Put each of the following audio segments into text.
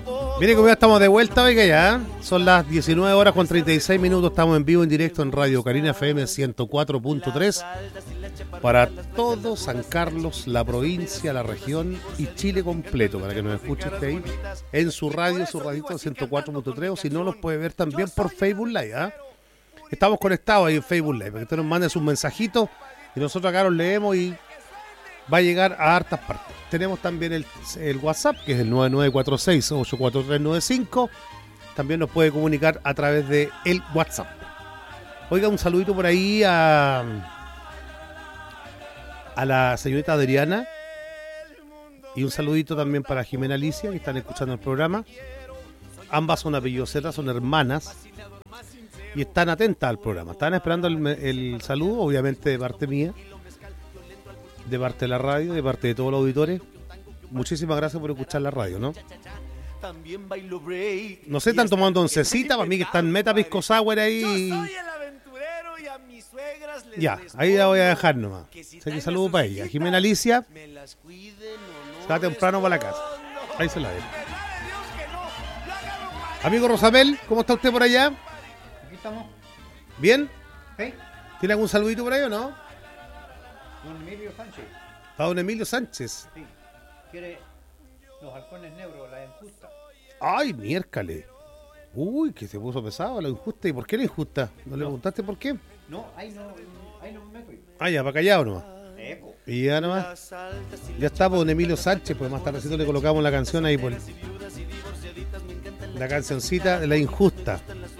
Mire cómo ya estamos de vuelta, oiga ya. Son las 19 horas con 36 minutos. Estamos en vivo, en directo en Radio Carina FM 104.3 para todo San Carlos, la provincia, la región y Chile completo, para que nos escuche usted ahí en su radio, su radito 104.3, o si no, los puede ver también por Facebook Live. Estamos conectados ahí en Facebook Live, para que usted nos mande sus mensajitos y nosotros acá los leemos y va a llegar a hartas partes. Tenemos también el WhatsApp, que es el 9946-84395. También nos puede comunicar a través de el WhatsApp. Oiga, un saludito por ahí a la señorita Adriana. Y un saludito también para Jimena Alicia, que están escuchando el programa. Ambas son apellidosetas, son hermanas. Y están atentas al programa. Están esperando el saludo, obviamente de parte mía, de parte de la radio, de parte de todos los auditores. Muchísimas gracias por escuchar la radio, ¿no? No sé, están tomando oncecita, para mí que están meta pisco sour ahí. Ya, ahí la voy a dejar nomás. Así que saludo para ella. Jimena Alicia se va temprano para la casa. Ahí se la dejo. Amigo Rosamel, ¿cómo está usted por allá? Aquí estamos. ¿Bien? ¿Sí? ¿Tiene algún saludito por ahí o no? Don Emilio Sánchez. A don Emilio Sánchez. Sí. Quiere los halcones negros, la injusta. Ay, miércale. Uy, que se puso pesado la injusta. ¿Y por qué la injusta? ¿No le preguntaste por qué? No, ahí no me meto. Ah, ya, para callado nomás. Eco. Y ya nomás. Ya está por don Emilio Sánchez, pues más tardecito le colocamos la canción ahí por la cancioncita de la injusta.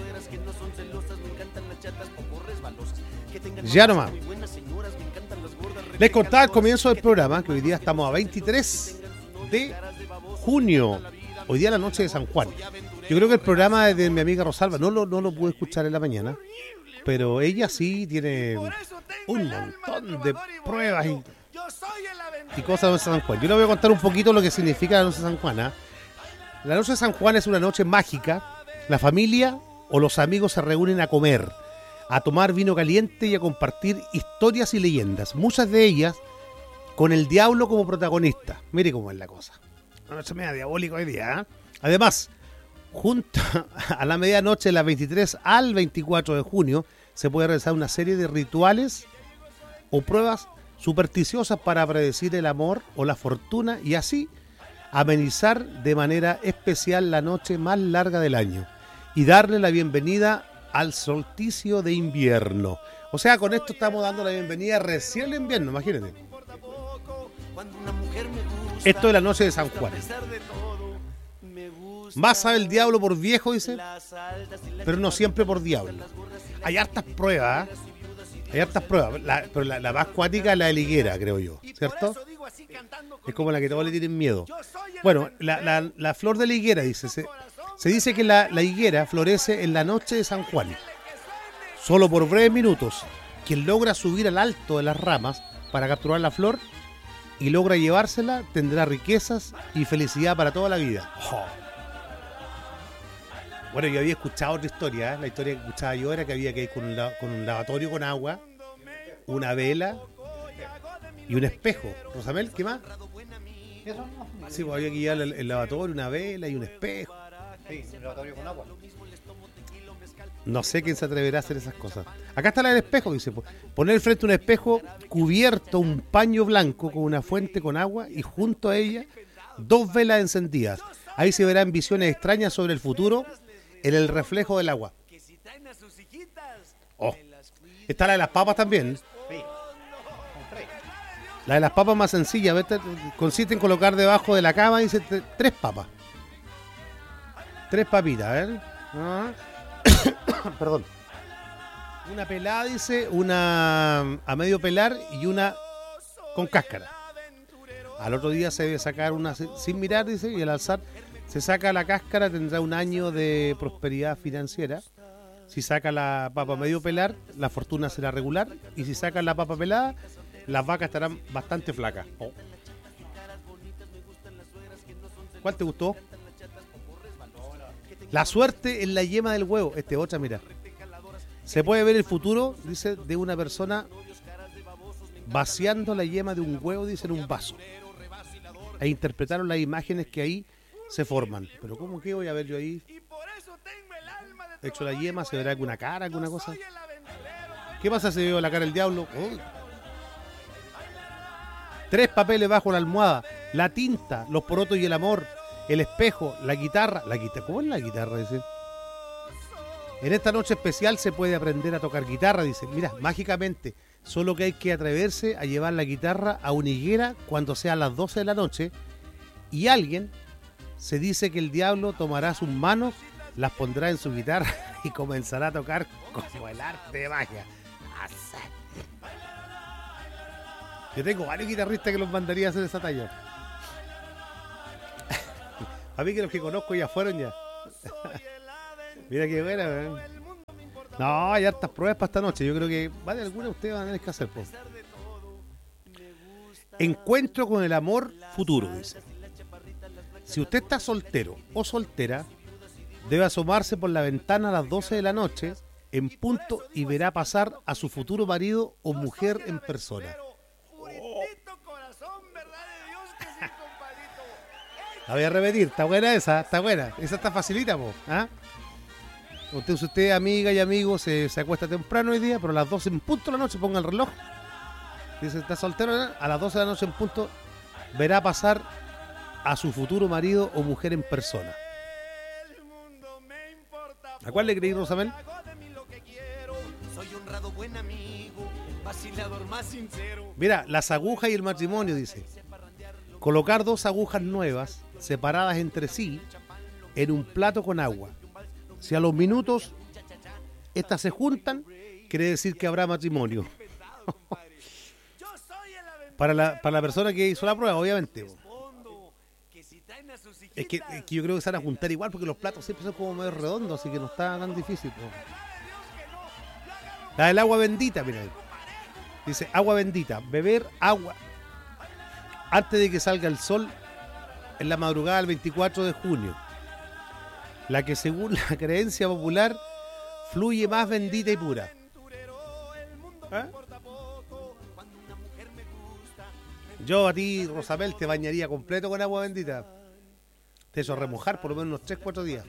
Ya nomás. Les contaba al comienzo del programa que hoy día estamos a 23 de junio. Hoy día la noche de San Juan. Yo creo que el programa de mi amiga Rosalba no lo pude escuchar en la mañana, pero ella sí tiene un montón de pruebas y cosas de San Juan. Yo le voy a contar un poquito lo que significa la noche de San Juan. La noche de San Juan es una noche mágica. La familia o los amigos se reúnen a comer, a tomar vino caliente y a compartir historias y leyendas, muchas de ellas con el diablo como protagonista. Mire cómo es la cosa. Una noche media diabólica hoy día, ¿eh? Además, junto a la medianoche de las 23 al 24 de junio se puede realizar una serie de rituales o pruebas supersticiosas para predecir el amor o la fortuna y así amenizar de manera especial la noche más larga del año y darle la bienvenida al solsticio de invierno. O sea, con esto estamos dando la bienvenida recién al invierno, imagínate. Esto es la noche de San Juan. Más sabe el diablo por viejo, dice, pero no siempre por diablo. Hay hartas pruebas, pero la más cuática es la de la higuera, creo yo, ¿cierto? Es como la que todos le tienen miedo. Bueno, la flor de la higuera, dice, se dice que la higuera florece en la noche de San Juan. Solo por breves minutos, quien logra subir al alto de las ramas para capturar la flor y logra llevársela, tendrá riquezas y felicidad para toda la vida. Oh. Bueno, yo había escuchado otra historia, la historia que escuchaba yo era que había que ir con un lavatorio con agua, una vela y un espejo. Rosamel, ¿qué más? Eso no. Sí, pues había que llevar el lavatorio, una vela y un espejo. Sí, un lavatorio con agua. No sé quién se atreverá a hacer esas cosas. Acá está la del espejo, dice. Poner frente a un espejo cubierto un paño blanco con una fuente con agua y junto a ella 2 velas encendidas. Ahí se verán visiones extrañas sobre el futuro en el reflejo del agua. Oh. Está la de las papas también. Sí. La de las papas más sencilla, consiste en colocar debajo de la cama, dice, 3 papas. 3 papitas, a ver. Perdón. Una pelada, dice, una a medio pelar y una con cáscara. Al otro día se debe sacar una sin mirar, dice, y al alzar se saca la cáscara, tendrá un año de prosperidad financiera. Si saca la papa medio pelar, la fortuna será regular. Y si saca la papa pelada, las vacas estarán bastante flacas. Oh. ¿Cuál te gustó? La suerte en la yema del huevo. Otra, mira. Se puede ver el futuro, dice, de una persona vaciando la yema de un huevo, dice, en un vaso. E interpretaron las imágenes que ahí se forman. Pero ¿cómo que voy a ver yo ahí? He hecho la yema, se verá alguna cara, alguna cosa. ¿Qué pasa si veo la cara del diablo? Oh. 3 papeles bajo la almohada, la tinta, los porotos y el amor, el espejo, la guitarra. ¿Cómo es la guitarra? Dice. En esta noche especial se puede aprender a tocar guitarra, dice. Mira, mágicamente, solo que hay que atreverse a llevar la guitarra a una higuera cuando sea las 12 de la noche y alguien se dice que el diablo tomará sus manos, las pondrá en su guitarra y comenzará a tocar como el arte de magia. Yo tengo varios guitarristas que los mandaría a hacer esa talla. A mí que los que conozco ya fueron ya. Mira qué buena, ¿eh? No, hay hartas pruebas para esta noche. Yo creo que vale, alguna de ustedes van a tener que hacer. Pues. Encuentro con el amor futuro, dice. Si usted está soltero o soltera, debe asomarse por la ventana a las 12 de la noche en punto y verá pasar a su futuro marido o mujer en persona. La voy a repetir, está buena esa, está buena. Esa está facilita, po. ¿Ah? Usted, amiga y amigo, se acuesta temprano hoy día, pero a las 12 en punto de la noche, ponga el reloj. Dice, está soltero, ¿no? A las 12 de la noche en punto, verá pasar a su futuro marido o mujer en persona. ¿A cuál le creí, Rosamel? Mira, las agujas y el matrimonio, dice. Colocar 2 agujas nuevas, separadas entre sí, en un plato con agua. Si a los minutos estas se juntan, quiere decir que habrá matrimonio. para la persona que hizo la prueba, obviamente. Es que yo creo que se van a juntar igual porque los platos siempre son como medio redondos, así que no está tan difícil. La del agua bendita, mira. Dice, agua bendita, beber agua antes de que salga el sol en la madrugada del 24 de junio. La que según la creencia popular fluye más bendita y pura. ¿Eh? Yo a ti, Rosamel, te bañaría completo con agua bendita. Te eso remojar por lo menos unos 3-4 días.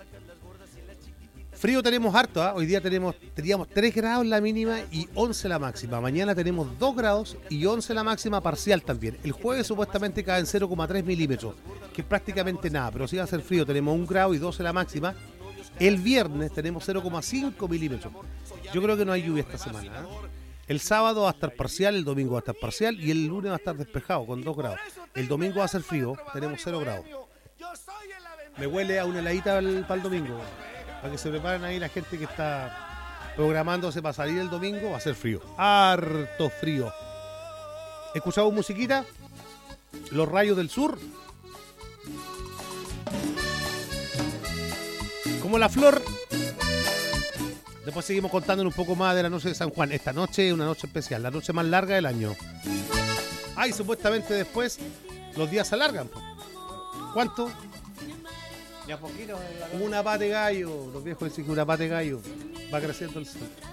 Frío tenemos harto, ¿eh? Hoy día teníamos 3 grados la mínima y 11 la máxima. Mañana tenemos 2 grados y 11 la máxima parcial también. El jueves supuestamente cae en 0,3 milímetros, que es prácticamente nada, pero sí va a ser frío. Tenemos 1 grado y 12 la máxima. El viernes tenemos 0,5 milímetros. Yo creo que no hay lluvia esta semana, ¿eh? El sábado va a estar parcial, el domingo va a estar parcial y el lunes va a estar despejado con 2 grados. El domingo va a ser frío, tenemos 0 grados. Me huele a una heladita para el domingo. Para que se preparen ahí la gente que está programándose para salir el domingo, va a ser frío. Harto frío. ¿Escuchamos musiquita? Los Rayos del Sur. Como la flor. Después seguimos contando un poco más de la noche de San Juan. Esta noche es una noche especial, la noche más larga del año. Y supuestamente después los días se alargan. ¿Cuánto? Ya poquito. Una pata de gallo. Los viejos dicen que una pata de gallo va creciendo el sol.